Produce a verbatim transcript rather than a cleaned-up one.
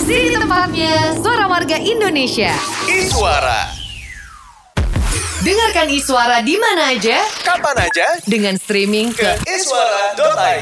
Sini tempatnya Suara Warga Indonesia. Iswara. Dengarkan Iswara di mana aja, Kapan aja dengan streaming ke iswara dot i d.